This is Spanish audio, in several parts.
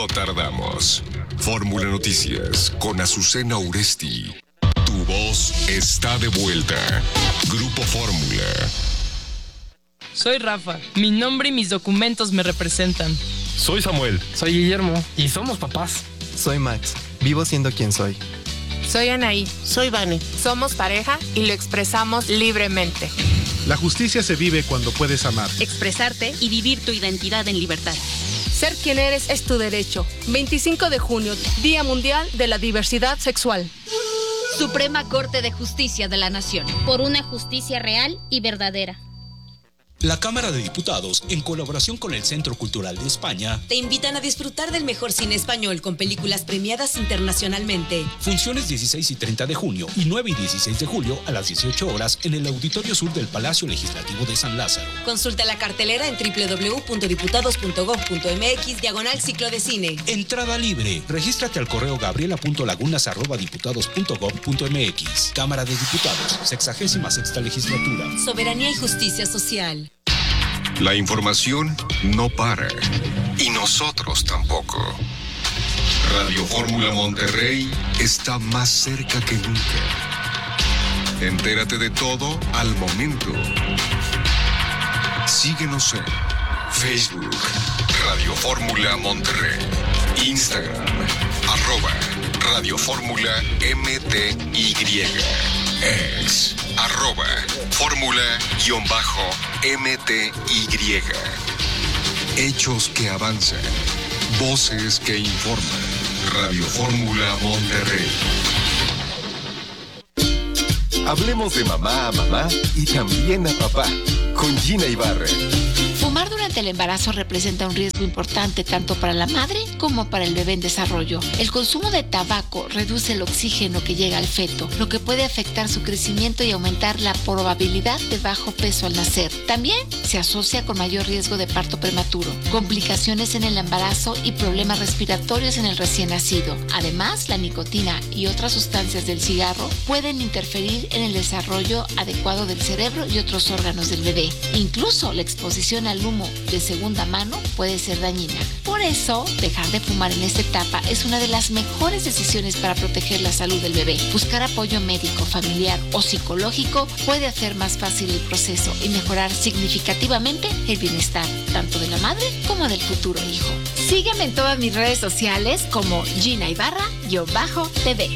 No tardamos. Fórmula Noticias con Azucena Uresti. Tu voz está de vuelta. Grupo Fórmula. Soy Rafa. Mi nombre y mis documentos me representan. Soy Samuel. Soy Guillermo. Y somos papás. Soy Max. Vivo siendo quien soy. Soy Anaí. Soy Vane. Somos pareja y lo expresamos libremente. La justicia se vive cuando puedes amar, expresarte y vivir tu identidad en libertad. Ser quien eres es tu derecho. 25 de junio, Día Mundial de la Diversidad Sexual. Suprema Corte de Justicia de la Nación. Por una justicia real y verdadera. La Cámara de Diputados, en colaboración con el Centro Cultural de España, te invitan a disfrutar del mejor cine español con películas premiadas internacionalmente. Funciones 16 y 30 de junio y 9 y 16 de julio a las 18 horas en el Auditorio Sur del Palacio Legislativo de San Lázaro. Consulta la cartelera en www.diputados.gov.mx/ciclo de cine. Entrada libre. Regístrate al correo gabriela.lagunas@diputados.gov.mx. Cámara de Diputados, 66ª Legislatura. Soberanía y justicia social. La información no para. Y nosotros tampoco. Radio Fórmula Monterrey está más cerca que nunca. Entérate de todo al momento. Síguenos en Facebook, Radio Fórmula Monterrey, Instagram, @Radio Fórmula MTY, X, @Fórmula_MTY. Hechos que avanzan, voces que informan. Radio Fórmula Monterrey. Hablemos de mamá a mamá y también a papá, con Gina Ibarra. Fumar durante el embarazo representa un riesgo importante tanto para la madre como para el bebé en desarrollo. El consumo de tabaco reduce el oxígeno que llega al feto, lo que puede afectar su crecimiento y aumentar la probabilidad de bajo peso al nacer. También se asocia con mayor riesgo de parto prematuro, complicaciones en el embarazo y problemas respiratorios en el recién nacido. Además, la nicotina y otras sustancias del cigarro pueden interferir en el desarrollo adecuado del cerebro y otros órganos del bebé. Incluso la exposición al humo de segunda mano puede ser dañina. Por eso, dejar de fumar en esta etapa es una de las mejores decisiones para proteger la salud del bebé. Buscar apoyo médico, familiar o psicológico puede hacer más fácil el proceso y mejorar significativamente el bienestar tanto de la madre como del futuro hijo. Sígueme en todas mis redes sociales como Gina Ibarra_TV.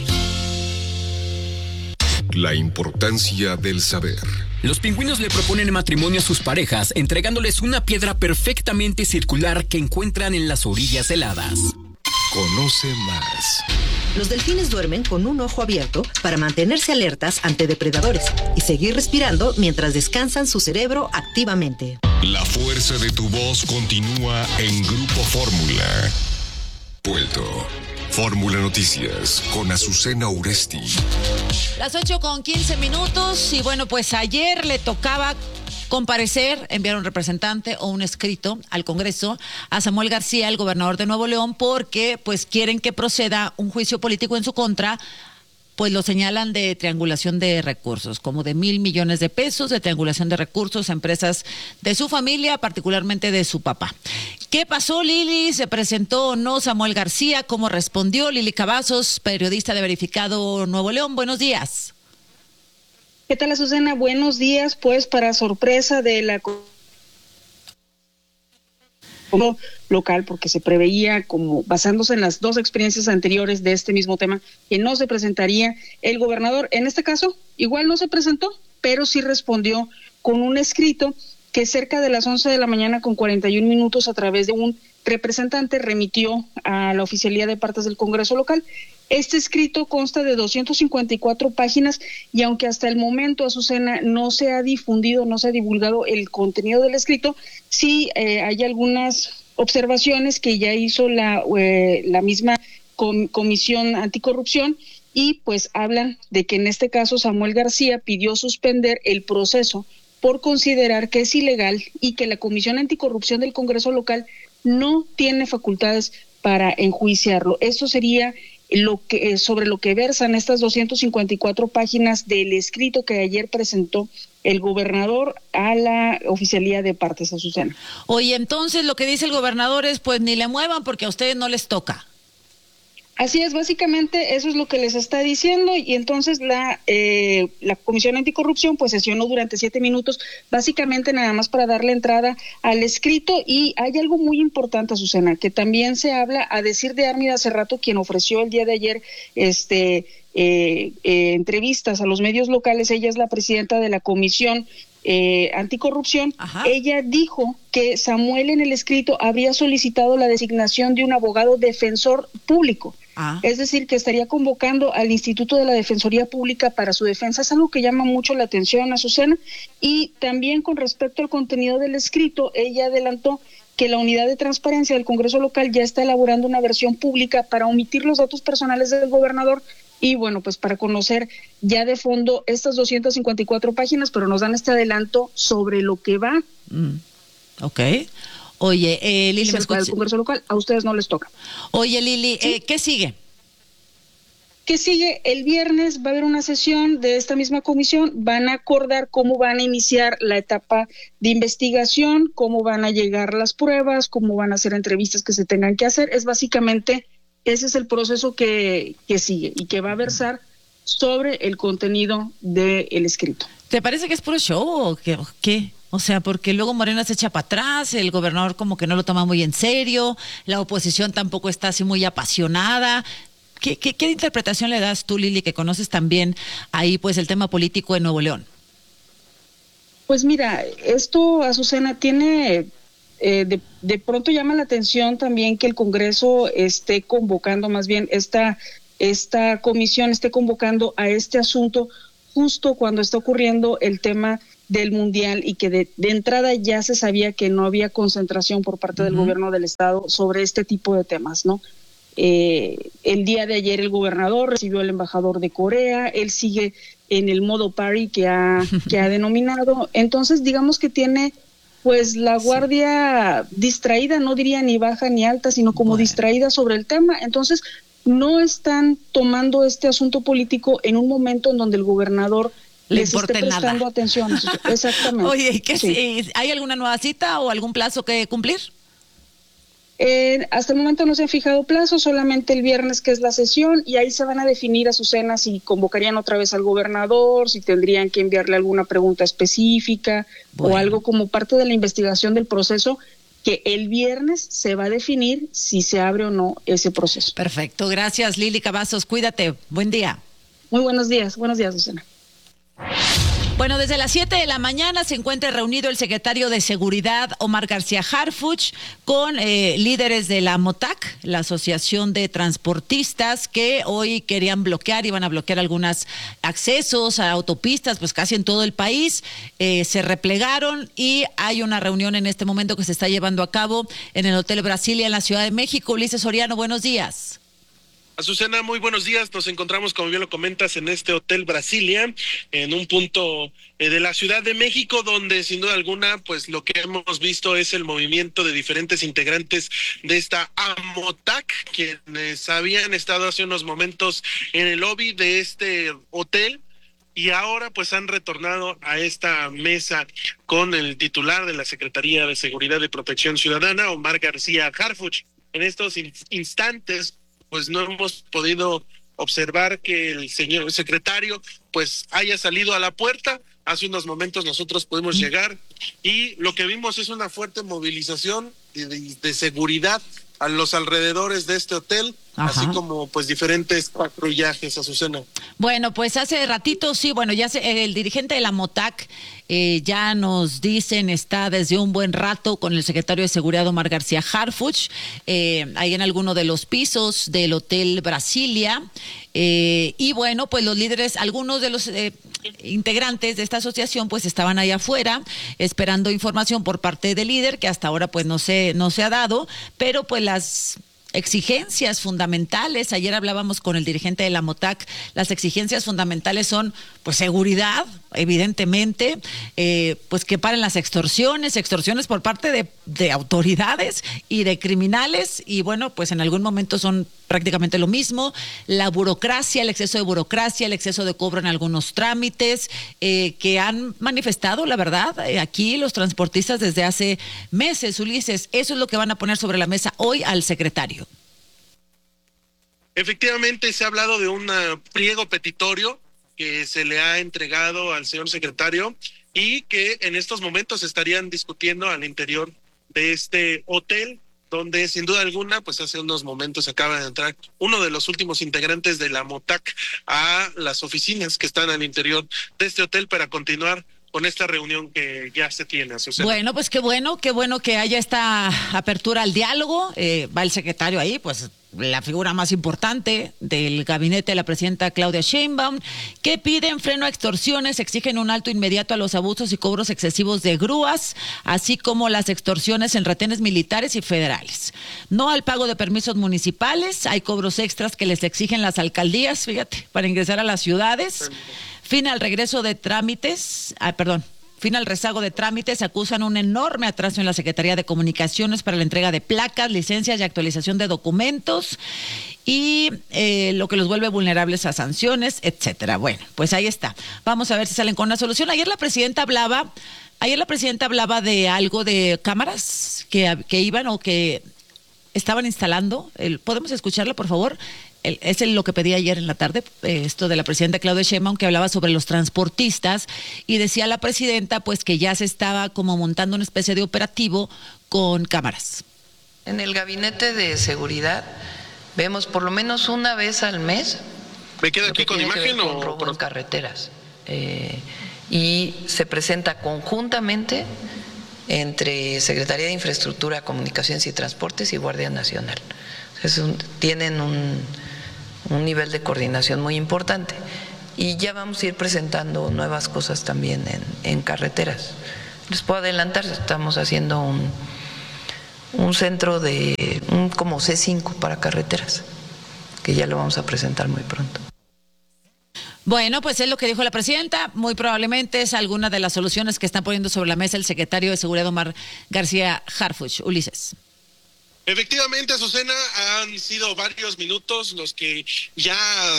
La importancia del saber. Los pingüinos le proponen matrimonio a sus parejas, entregándoles una piedra perfectamente circular que encuentran en las orillas heladas. Conoce más. Los delfines duermen con un ojo abierto para mantenerse alertas ante depredadores y seguir respirando mientras descansan su cerebro activamente. La fuerza de tu voz continúa en Grupo Fórmula. Vuelto. Fórmula Noticias con Azucena Uresti. Las 8:15 y bueno, pues ayer le tocaba comparecer, enviar un representante o un escrito al Congreso a Samuel García, el gobernador de Nuevo León, porque pues quieren que proceda un juicio político en su contra. Pues lo señalan de triangulación de recursos, como de 1,000 millones de pesos de triangulación de recursos a empresas de su familia, particularmente de su papá. ¿Qué pasó, Lili? ¿Se presentó o no Samuel García? ¿Cómo respondió? Lili Cavazos, periodista de Verificado Nuevo León. Buenos días. ¿Qué tal, Azucena? Buenos días. Pues para sorpresa de la local, porque se preveía, como basándose en las dos experiencias anteriores de este mismo tema, que no se presentaría el gobernador. En este caso, igual no se presentó, pero sí respondió con un escrito que cerca de las 11:41 a través de un representante remitió a la oficialía de partes del Congreso local. Este escrito consta de 254 páginas y aunque hasta el momento, Azucena, no se ha difundido, no se ha divulgado el contenido del escrito, sí hay algunas observaciones que ya hizo la misma Comisión Anticorrupción y pues hablan de que en este caso Samuel García pidió suspender el proceso por considerar que es ilegal y que la Comisión Anticorrupción del Congreso local no tiene facultades para enjuiciarlo. Esto sería sobre lo que versan estas 254 páginas del escrito que ayer presentó el gobernador a la oficialía de partes, Azucena. Oye, entonces lo que dice el gobernador es pues ni le muevan porque a ustedes no les toca. Así es, básicamente eso es lo que les está diciendo, y entonces la Comisión Anticorrupción pues sesionó durante 7 minutos, básicamente nada más para darle entrada al escrito. Y hay algo muy importante, Azucena, que también se habla, a decir de Armida Cerrato, quien ofreció el día de ayer entrevistas a los medios locales. Ella es la presidenta de la Comisión Anticorrupción. Ajá. Ella dijo que Samuel en el escrito habría solicitado la designación de un abogado defensor público. Es decir, que estaría convocando al Instituto de la Defensoría Pública para su defensa. Es algo que llama mucho la atención, Azucena. Y también con respecto al contenido del escrito, ella adelantó que la Unidad de Transparencia del Congreso Local ya está elaborando una versión pública para omitir los datos personales del gobernador. Y bueno, pues para conocer ya de fondo estas 254 páginas, pero nos dan este adelanto sobre lo que va. Ok. Oye, Lili, ¿me escuchas? El Congreso Local, a ustedes no les toca. Oye, Lili, ¿sí? ¿Qué sigue? ¿Qué sigue? El viernes va a haber una sesión de esta misma comisión. Van a acordar cómo van a iniciar la etapa de investigación, cómo van a llegar las pruebas, cómo van a hacer entrevistas que se tengan que hacer. Es básicamente, ese es el proceso que sigue y que va a versar sobre el contenido del escrito. ¿Te parece que es puro show o qué? O sea, porque luego Morena se echa para atrás, el gobernador como que no lo toma muy en serio, la oposición tampoco está así muy apasionada. ¿Qué interpretación le das tú, Lili, que conoces también ahí pues el tema político en Nuevo León? Pues mira, esto, Azucena, tiene... de pronto llama la atención también que el Congreso esté convocando, más bien esta comisión esté convocando a este asunto justo cuando está ocurriendo el tema del Mundial, y que de entrada ya se sabía que no había concentración por parte del gobierno del estado sobre este tipo de temas, ¿no? El día de ayer el gobernador recibió al embajador de Corea, él sigue en el modo party que ha denominado. Entonces digamos que tiene pues la guardia distraída, no diría ni baja ni alta, sino como distraída sobre el tema. Entonces no están tomando este asunto político en un momento en donde el gobernador les esté prestando atención. Exactamente. Oye, ¿hay alguna nueva cita o algún plazo que cumplir? Hasta el momento no se han fijado plazos, solamente el viernes, que es la sesión, y ahí se van a definir, Azucena, si convocarían otra vez al gobernador, si tendrían que enviarle alguna pregunta específica o algo como parte de la investigación del proceso, que el viernes se va a definir si se abre o no ese proceso. Perfecto, gracias Lili Cavazos, cuídate, buen día. Muy buenos días, Azucena. Bueno, desde las 7 de la mañana se encuentra reunido el secretario de Seguridad, Omar García Harfuch, con líderes de la MOTAC, la Asociación de Transportistas, que hoy querían bloquear, iban a bloquear algunos accesos a autopistas, pues casi en todo el país. Se replegaron y hay una reunión en este momento que se está llevando a cabo en el Hotel Brasilia en la Ciudad de México. Ulises Soriano, buenos días. Azucena, muy buenos días. Nos encontramos, como bien lo comentas, en este Hotel Brasilia, en un punto de la Ciudad de México, donde sin duda alguna, pues lo que hemos visto es el movimiento de diferentes integrantes de esta AMOTAC, quienes habían estado hace unos momentos en el lobby de este hotel, y ahora pues han retornado a esta mesa con el titular de la Secretaría de Seguridad y Protección Ciudadana, Omar García Harfuch. En estos instantes pues no hemos podido observar que el señor secretario pues haya salido a la puerta. Hace unos momentos nosotros pudimos llegar y lo que vimos es una fuerte movilización de seguridad a los alrededores de este hotel. Ajá. Así como pues diferentes patrullajes, Azucena. Bueno, pues hace ratito sí, bueno, ya el dirigente de la MOTAC ya nos dicen está desde un buen rato con el secretario de Seguridad Omar García Harfuch, ahí en alguno de los pisos del Hotel Brasilia, y bueno, pues los líderes, algunos de los integrantes de esta asociación pues estaban ahí afuera esperando información por parte del líder, que hasta ahora pues no se ha dado, pero pues las exigencias fundamentales, ayer hablábamos con el dirigente de la MOTAC, las exigencias fundamentales son pues seguridad, evidentemente, pues que paren las extorsiones por parte de autoridades y de criminales, y bueno, pues en algún momento son prácticamente lo mismo. La burocracia, el exceso de burocracia, el exceso de cobro en algunos trámites, que han manifestado, la verdad, aquí los transportistas desde hace meses. Ulises, eso es lo que van a poner sobre la mesa hoy al secretario. Efectivamente, se ha hablado de un pliego petitorio que se le ha entregado al señor secretario y que en estos momentos estarían discutiendo al interior de este hotel, donde sin duda alguna, pues hace unos momentos acaba de entrar uno de los últimos integrantes de la MOTAC a las oficinas que están al interior de este hotel para continuar con esta reunión que ya se tiene, Azucena. Bueno, pues qué bueno que haya esta apertura al diálogo. Va el secretario ahí, pues la figura más importante del gabinete de la presidenta Claudia Sheinbaum, que piden freno a extorsiones, exigen un alto inmediato a los abusos y cobros excesivos de grúas, así como las extorsiones en retenes militares y federales. No al pago de permisos municipales, hay cobros extras que les exigen las alcaldías, fíjate, para ingresar a las ciudades. Fin al rezago de trámites, acusan un enorme atraso en la Secretaría de Comunicaciones para la entrega de placas, licencias y actualización de documentos, y lo que los vuelve vulnerables a sanciones, etcétera. Bueno, pues ahí está. Vamos a ver si salen con una solución. Ayer la presidenta hablaba de algo de cámaras que iban o que estaban instalando. ¿Podemos escucharla, por favor? Es lo que pedí ayer en la tarde, esto de la presidenta Claudia Sheinbaum, que hablaba sobre los transportistas, y decía la presidenta pues que ya se estaba como montando una especie de operativo con cámaras. En el gabinete de seguridad vemos por lo menos una vez al mes. ¿Me quedo aquí con imagen o robo en carreteras? Y se presenta conjuntamente entre Secretaría de Infraestructura, Comunicaciones y Transportes y Guardia Nacional. Tienen un nivel de coordinación muy importante, y ya vamos a ir presentando nuevas cosas también en carreteras. Les puedo adelantar, estamos haciendo un centro como C5 para carreteras, que ya lo vamos a presentar muy pronto. Bueno, pues es lo que dijo la presidenta. Muy probablemente es alguna de las soluciones que está poniendo sobre la mesa el secretario de Seguridad, Omar García Harfuch. Ulises. Efectivamente, Azucena, han sido varios minutos los que ya,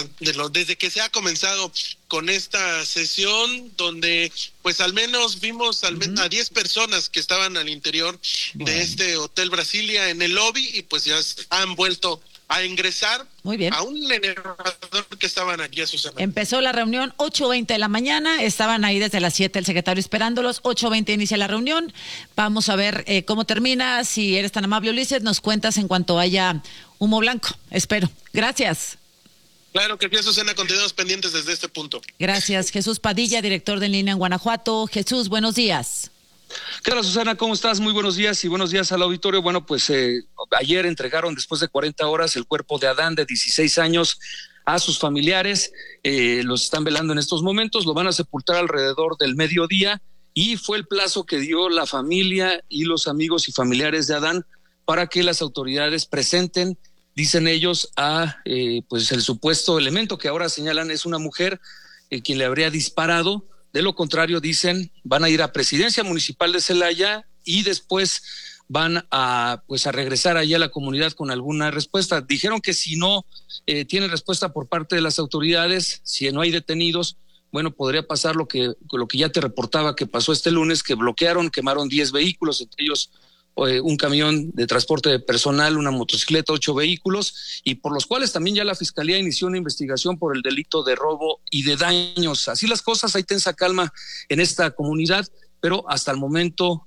desde que se ha comenzado con esta sesión, donde pues al menos vimos a 10 personas que estaban al interior de este Hotel Brasilia en el lobby, y pues ya han vuelto a ingresar. Muy bien. A un elevador que estaban aquí, Azucena. Empezó la reunión 8:20 de la mañana, estaban ahí desde las 7 el secretario esperándolos, 8:20 inicia la reunión. Vamos a ver cómo termina. Si eres tan amable, Ulises, nos cuentas en cuanto haya humo blanco, espero. Gracias. Claro que sí, Azucena, continuamos pendientes desde este punto. Gracias. Jesús Padilla, director de En Línea en Guanajuato. Jesús, buenos días. ¿Qué tal, Susana? ¿Cómo estás? Muy buenos días y buenos días al auditorio. Bueno, pues ayer entregaron, después de 40 horas, el cuerpo de Adán, de 16 años, a sus familiares. Los están velando en estos momentos, lo van a sepultar alrededor del mediodía, y fue el plazo que dio la familia y los amigos y familiares de Adán para que las autoridades presenten, dicen ellos, a pues el supuesto elemento que ahora señalan es una mujer quien le habría disparado. De lo contrario, dicen, van a ir a Presidencia Municipal de Celaya y después van a regresar allá a la comunidad con alguna respuesta. Dijeron que si no tienen respuesta por parte de las autoridades, si no hay detenidos, bueno, podría pasar lo que ya te reportaba que pasó este lunes, que quemaron 10 vehículos, entre ellos un camión de transporte de personal, una motocicleta, 8 vehículos, y por los cuales también ya la Fiscalía inició una investigación por el delito de robo y de daños. Así las cosas, hay tensa calma en esta comunidad, pero hasta el momento,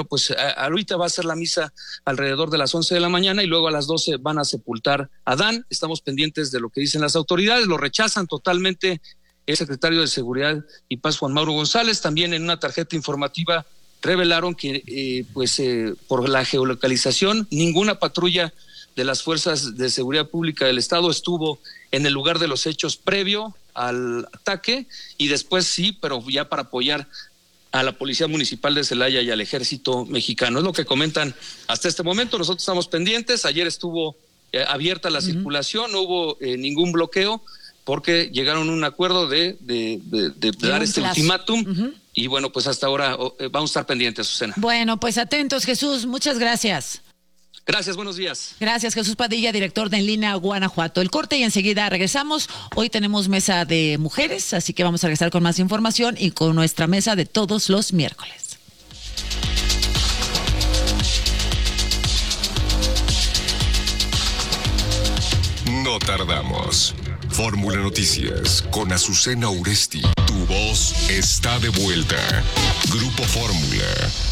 ahorita va a ser la misa alrededor de las 11 de la mañana y luego a las 12 van a sepultar a Adán. Estamos pendientes de lo que dicen las autoridades, lo rechazan totalmente el secretario de Seguridad y Paz, Juan Mauro González. También en una tarjeta informativa revelaron que por la geolocalización ninguna patrulla de las fuerzas de seguridad pública del estado estuvo en el lugar de los hechos previo al ataque, y después sí, pero ya para apoyar a la Policía Municipal de Celaya y al Ejército Mexicano. Es lo que comentan hasta este momento. Nosotros estamos pendientes. Ayer estuvo abierta la circulación, no hubo ningún bloqueo, porque llegaron a un acuerdo de dar este ultimátum. Y bueno, pues hasta ahora vamos a estar pendientes, Susana. Bueno, pues atentos, Jesús. Muchas gracias. Gracias, buenos días. Gracias, Jesús Padilla, director de En Línea Guanajuato. El corte y enseguida regresamos. Hoy tenemos mesa de mujeres, así que vamos a regresar con más información y con nuestra mesa de todos los miércoles. No tardamos. Fórmula Noticias con Azucena Uresti. Tu voz está de vuelta. Grupo Fórmula.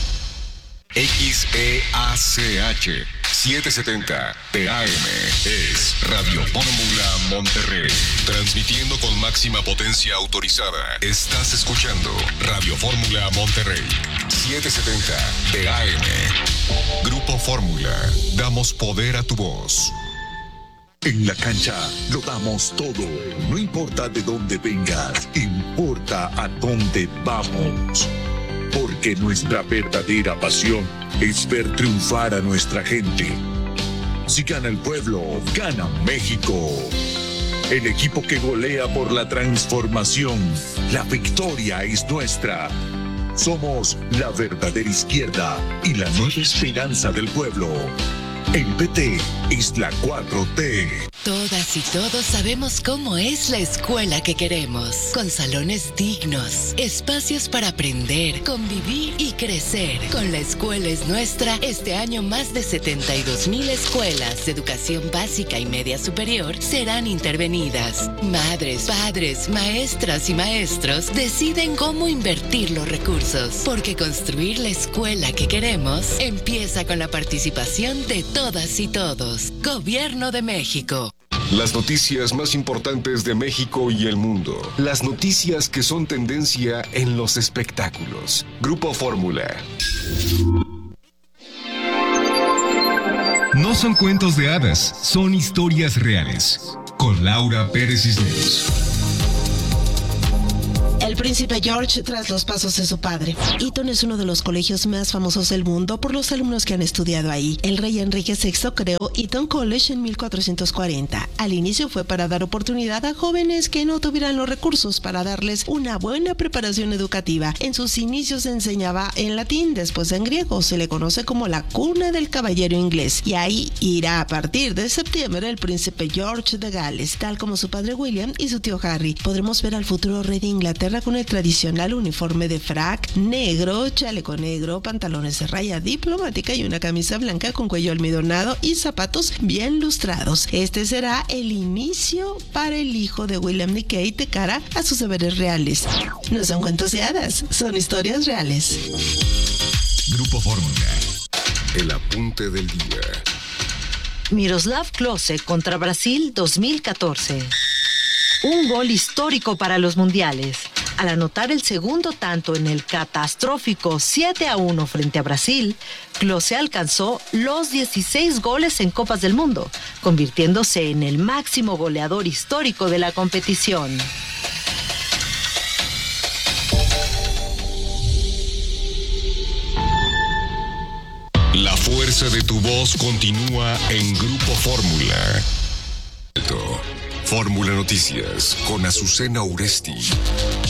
XEACH 770 PAM es Radio Fórmula Monterrey. Transmitiendo con máxima potencia autorizada. Estás escuchando Radio Fórmula Monterrey 770 PAM. Grupo Fórmula. Damos poder a tu voz. En la cancha lo damos todo. No importa de dónde vengas, importa a dónde vamos. Porque nuestra verdadera pasión es ver triunfar a nuestra gente. Si gana el pueblo, gana México. El equipo que golea por la transformación. La victoria es nuestra. Somos la verdadera izquierda y la nueva esperanza del pueblo. El PT es la 4T. Todas y todos sabemos cómo es la escuela que queremos. Con salones dignos, espacios para aprender, convivir y crecer. Con La Escuela es Nuestra, este año más de 72,000 escuelas de educación básica y media superior serán intervenidas. Madres, padres, maestras y maestros deciden cómo invertir los recursos. Porque construir la escuela que queremos empieza con la participación de todas y todos. Gobierno de México. Las noticias más importantes de México y el mundo. Las noticias que son tendencia en los espectáculos. Grupo Fórmula. No son cuentos de hadas, son historias reales. Con Laura Pérez Cisneros. El príncipe George tras los pasos de su padre. Eton es uno de los colegios más famosos del mundo por los alumnos que han estudiado ahí. El rey Enrique VI creó Eton College en 1440. Al inicio fue para dar oportunidad a jóvenes que no tuvieran los recursos para darles una buena preparación educativa. En sus inicios se enseñaba en latín, después en griego. Se le conoce como la cuna del caballero inglés. Y ahí irá a partir de septiembre el príncipe George de Gales, tal como su padre William y su tío Harry. Podremos ver al futuro rey de Inglaterra con el tradicional uniforme de frac negro, chaleco negro, pantalones de raya diplomática y una camisa blanca con cuello almidonado y zapatos bien lustrados. Este será el inicio para el hijo de William y Kate de cara a sus deberes reales. No son cuentos de hadas, son historias reales. Grupo Fórmula. El apunte del día. Miroslav Klose contra Brasil 2014. Un gol histórico para los mundiales. Al anotar el segundo tanto en el catastrófico 7-1 frente a Brasil, Klose alcanzó los 16 goles en Copas del Mundo, convirtiéndose en el máximo goleador histórico de la competición. La fuerza de tu voz continúa en Grupo Fórmula. Fórmula Noticias con Azucena Uresti.